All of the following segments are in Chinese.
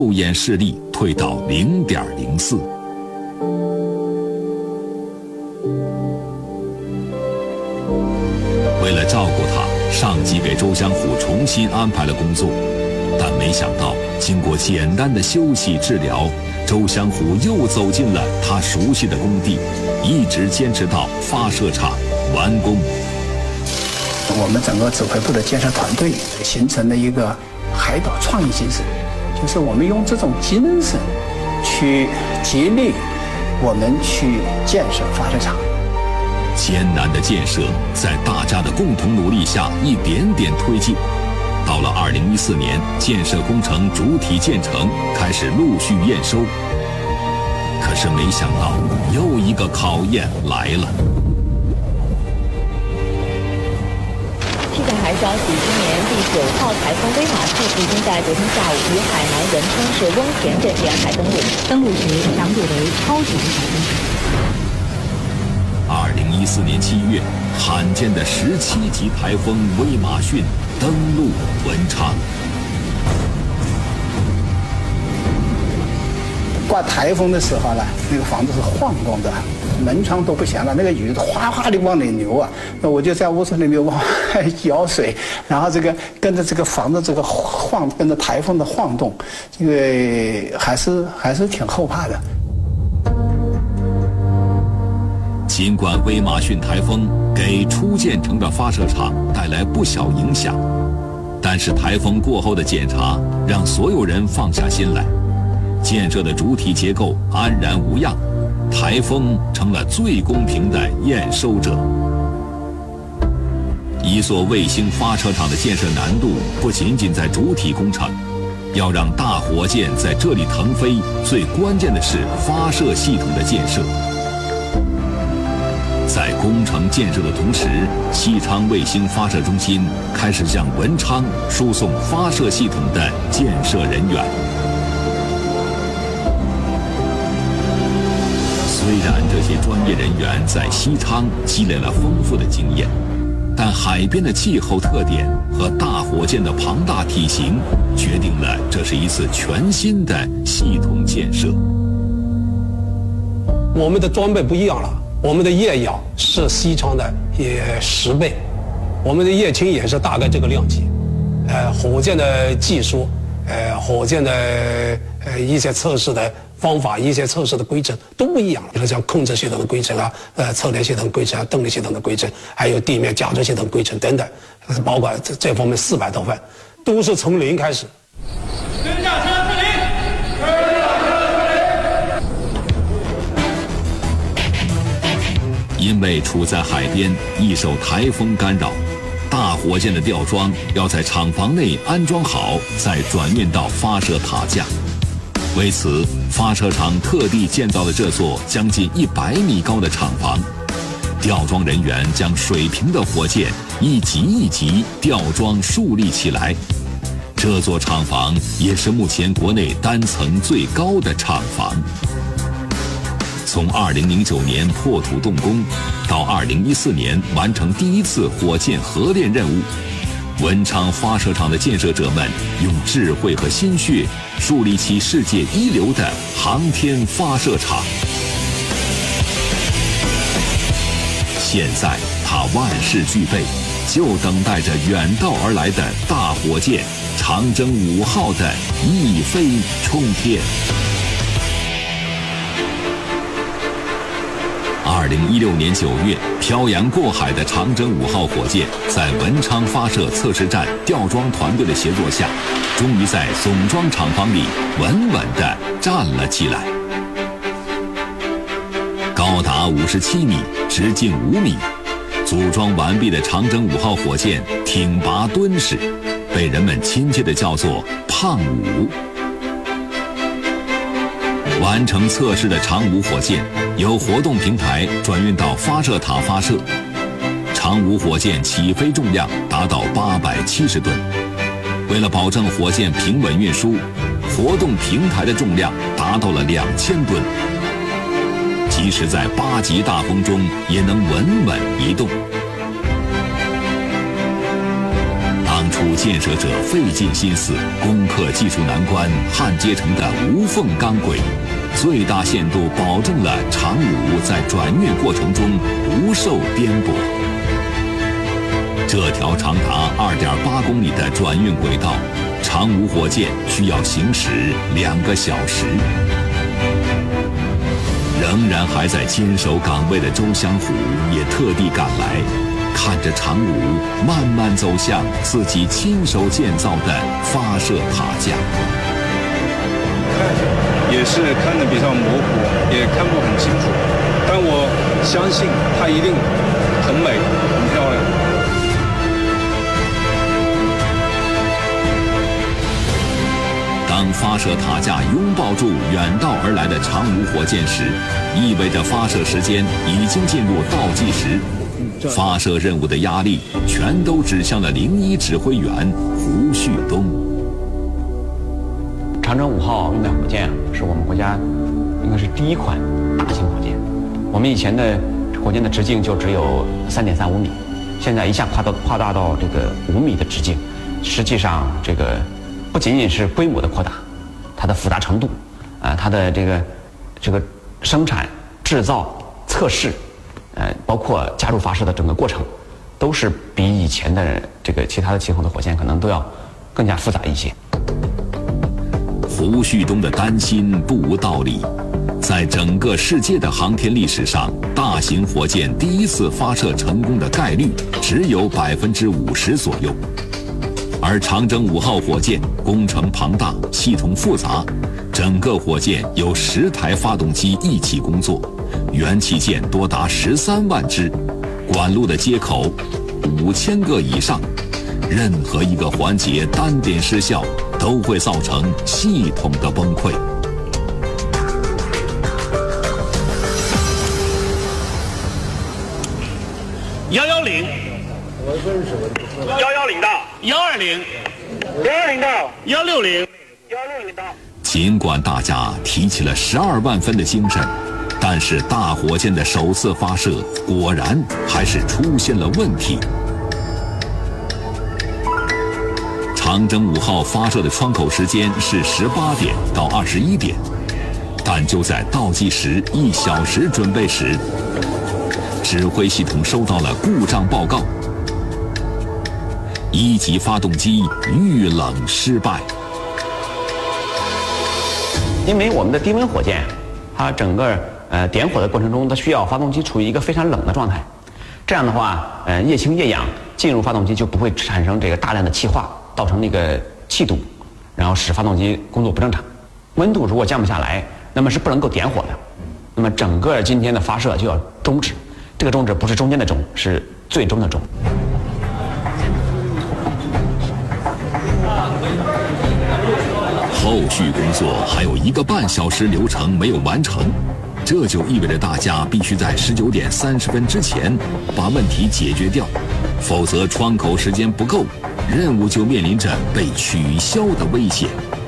右眼视力退到0.04。为了照顾他，上级给周湘虎重新安排了工作，但没想到经过简单的休息治疗，周湘虎又走进了他熟悉的工地，一直坚持到发射场完工。 我们整个指挥部的建设团队形成了一个海岛创意精神，就是我们用这种精神去激励我们去建设发射场。 艰难的建设在大家的共同努力下一点点推进。到了2014年，建设工程主体建成，开始陆续验收。可是没想到，又一个考验来了。 气象台消息，今年第9号台风威马逊已经在昨天下午于海南文昌市翁田镇沿海登陆，登陆时强度为超级台风。 2014年7月，罕见的17级台风威马逊登陆文昌。 刮台风的时候呢，那个房子是晃动的，门窗都不响了，那个雨哗哗的往里流啊。那我就在屋子里面往外舀水，然后这个跟着这个房子这个晃，跟着台风的晃动，这个还是挺后怕的。 尽管威马逊台风给初建成的发射场带来不小影响，但是台风过后的检查让所有人放下心来。建设的主体结构安然无恙，台风成了最公平的验收者。一座卫星发射场的建设难度不仅仅在主体工程，要让大火箭在这里腾飞，最关键的是发射系统的建设。在工程建设的同时，西昌卫星发射中心开始向文昌输送发射系统的建设人员。虽然这些专业人员在西昌积累了丰富的经验，但海边的气候特点和大火箭的庞大体型，决定了这是一次全新的系统建设。 我们的装备不一样了，我们的液氧是西昌的也10倍，我们的液氢也是大概这个量级。火箭的技术，火箭的一些测试的方法，一些测试的规程都不一样了，比如像控制系统的规程啊，测电系统规程啊，动力系统的规程，还有地面加速系统规程等等，包括这方面400多份，都是从零开始。 跟下车自零。 因为处在海边，易受台风干扰，大火箭的吊装要在厂房内安装好，再转运到发射塔架。为此，发射场特地建造了这座将近100米高的厂房。吊装人员将水平的火箭一级一级吊装竖立起来。这座厂房也是目前国内单层最高的厂房。从2009年破土动工，到2014年完成第一次火箭合炼任务，文昌发射场的建设者们用智慧和心血树立起世界一流的航天发射场。现在它万事俱备，就等待着远道而来的大火箭长征5号的一飞冲天。2016年9月，漂洋过海的长征5号火箭在文昌发射测试站吊装团队的协作下，终于在总装厂房里稳稳地站了起来。高达57米，直径5米，组装完毕的长征5号火箭挺拔敦实，被人们亲切地叫做“胖5”。完成测试的长5火箭由活动平台转运到发射塔发射，长5火箭起飞重量达到870吨。为了保证火箭平稳运输，活动平台的重量达到了2000吨，即使在8级大风中也能稳稳移动。当初部建设者费尽心思攻克技术难关焊接成的无缝钢轨，最大限度保证了长五在转运过程中不受颠簸。这条长达2.8公里的转运轨道，长五火箭需要行驶2个小时。仍然还在坚守岗位的周祥虎也特地赶来，看着长五慢慢走向自己亲手建造的发射塔架。 也是看得比较模糊，也看不很清楚，但我相信它一定很美很漂亮。 当发射塔架拥抱住远道而来的长五火箭时，意味着发射时间已经进入倒计时，发射任务的压力全都指向了01指挥员胡旭东。 长征5号运载火箭是我们国家应该是第一款大型火箭。我们以前的火箭的直径就只有3.35米，现在一下扩大到这个5米的直径。实际上，这个不仅仅是规模的扩大，它的复杂程度，它的这个生产、制造、测试，包括加入发射的整个过程，都是比以前的这个其他的型号的火箭可能都要更加复杂一些。 胡旭东的担心不无道理。在整个世界的航天历史上，大型火箭第一次发射成功的概率只有50%左右。而长征5号火箭工程庞大，系统复杂，整个火箭有10台发动机一起工作，元器件多达13万只，管路的接口5000个以上，任何一个环节单点失效，都会造成系统的崩溃。 110，110到120，120到160，160到。 尽管大家提起了12万分的精神，但是大火箭的首次发射果然还是出现了问题。长征5号发射的窗口时间是18点到21点，但就在倒计时1小时准备时，指挥系统收到了故障报告，1级发动机遇冷失败。 因为我们的低温火箭，它整个点火的过程中，它需要发动机处于一个非常冷的状态，这样的话，液氢液氧进入发动机就不会产生这个大量的气化，造成那个气堵，然后使发动机工作不正常。温度如果降不下来，那么是不能够点火的，那么整个今天的发射就要终止。这个终止不是中间的终，是最终的终。 后续工作还有1个半小时流程没有完成，这就意味着大家必须在19点30分之前把问题解决掉，否则窗口时间不够，任务就面临着被取消的危险。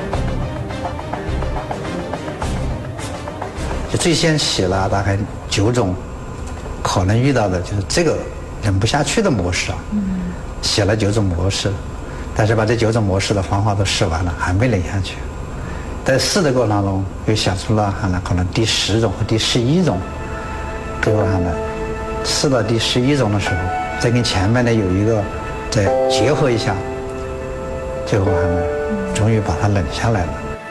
就最先写了大概9种可能遇到的就是这个忍不下去的模式啊，写了9种模式，但是把这9种模式的方法都试完了，还没忍下去。在试的过程当中，又想出了可能第10种和第11种，最后试到第11种的时候，再跟前面的有一个再结合一下，最后终于把它忍下来了。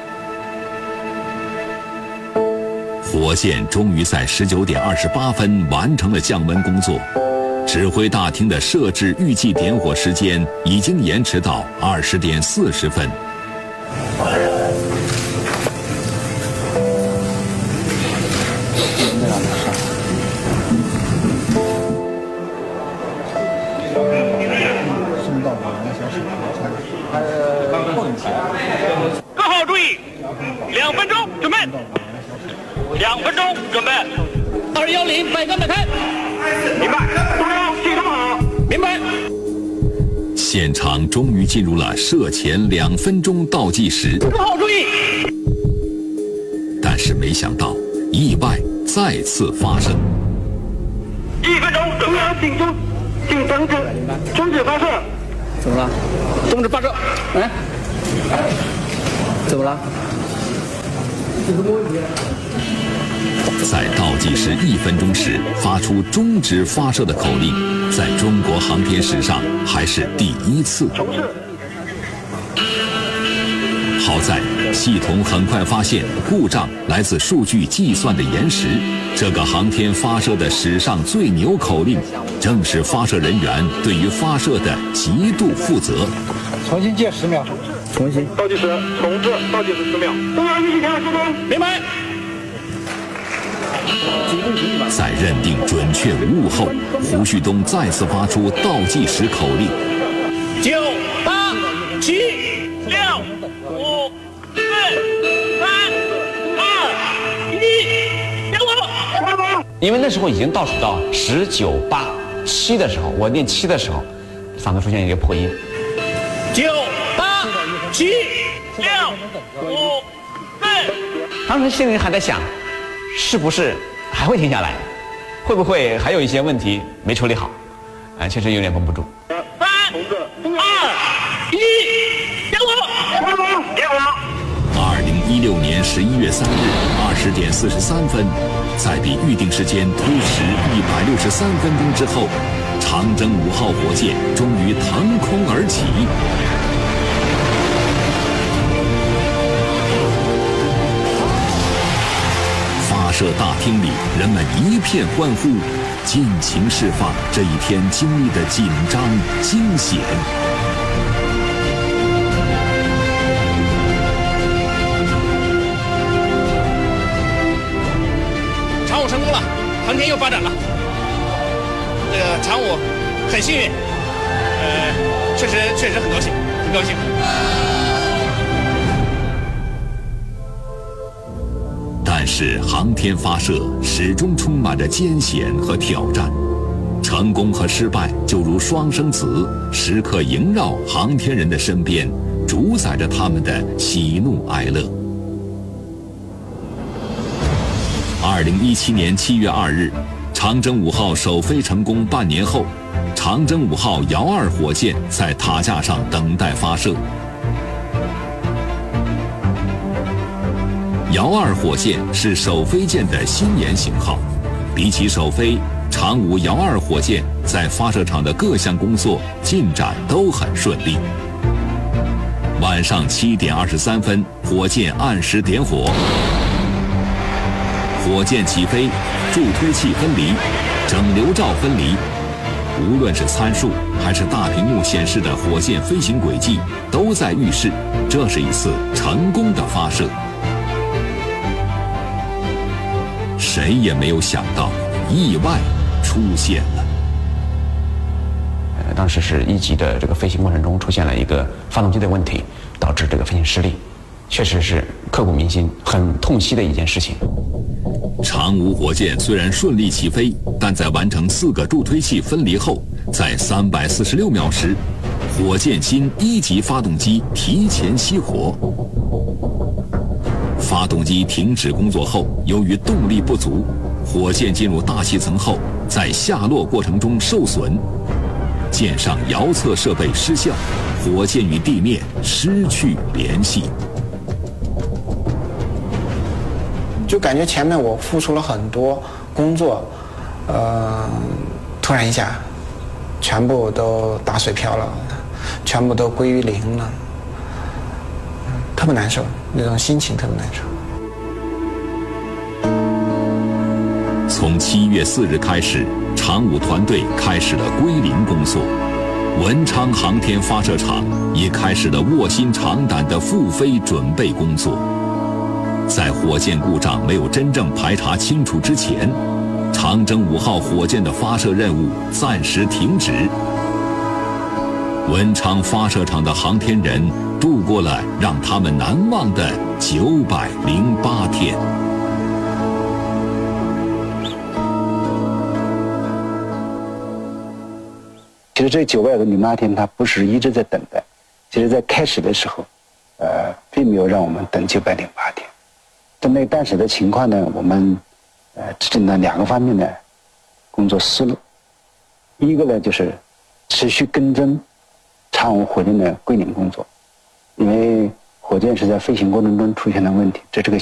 火箭终于在19点28分完成了降温工作，指挥大厅的设置预计点火时间已经延迟到20点40分。 各号注意，2分钟准备，2分钟准备。210摆杆摆开，明白。中央系统好，明白。 现场终于进入了射前2分钟倒计时。 各号注意。 但是没想到，意外再次发生。 1分钟准备，请终止发射。 怎么了？ 终止发射。 哎，怎么了？ 在倒计时1分钟时发出终止发射的口令，在中国航天史上还是第1次。好在系统很快发现故障来自数据计算的延时。这个航天发射的史上最牛口令，正是发射人员对于发射的极度负责。 重新计10秒， 重新倒计时，重置，倒计时10秒。中央预警前10分，明白。 在认定准确无误后，胡旭东再次发出倒计时口令 ：9、8、7、6、5、4、3、2、1，点火！ 因为那时候已经倒数到10、9、8、7的时候，我念7的时候，嗓子出现一个破音。 9、8、7、6、5、4。 当时心里还在想，是不是还会停下来？会不会还有一些问题没处理好？确实有点绷不住。 3、2、1，点火！点火 ！2016年11月3日20点43分，在比预定时间推迟163分钟之后，长征5号火箭终于腾空而起。发射大厅里，人们一片欢呼，尽情释放这一天经历的紧张、惊险。 长5成功了，航天又发展了。这个长5很幸运，确实很高兴，很高兴。 但是航天发射始终充满着艰险和挑战，成功和失败就如双生子，时刻萦绕航天人的身边，主宰着他们的喜怒哀乐。2017年7月2日，长征5号首飞成功半年后，长征5号遥2火箭在塔架上等待发射。遥2火箭是首飞舰的新研型号，比起首飞，长5遥2火箭在发射场的各项工作进展都很顺利。晚上7点23分，火箭按时点火，火箭起飞，助推器分离，整流罩分离。无论是参数还是大屏幕显示的火箭飞行轨迹，都在预示这是一次成功的发射。谁也没有想到，意外出现了。 当时是1级的这个飞行过程中出现了一个发动机的问题，导致这个飞行失利，确实是刻骨铭心、很痛惜的一件事情。 长5火箭虽然顺利起飞，但在完成4个助推器分离后，在346秒时，火箭芯1级发动机提前熄火。发动机停止工作后，由于动力不足，火箭进入大气层后，在下落过程中受损，舰上遥测设备失效，火箭与地面失去联系。 就感觉前面我付出了很多工作，突然一下，全部都打水漂了，全部都归于零了，特别难受，那种心情特别难受。 从7月4日开始，长5团队开始了归零工作，文昌航天发射场也开始了卧薪尝胆的复飞准备工作。在火箭故障没有真正排查清楚之前，长征5号火箭的发射任务暂时停止。文昌发射场的航天人度过了让他们难忘的908天。 其实这908天，它不是一直在等待，其实在开始的时候，并没有让我们等908天。针对当时的情况呢，我们制定了2个方面的工作思路。一个呢，就是持续跟踪常务火箭的归零工作，因为火箭是在飞行过程中出现的问题，这是个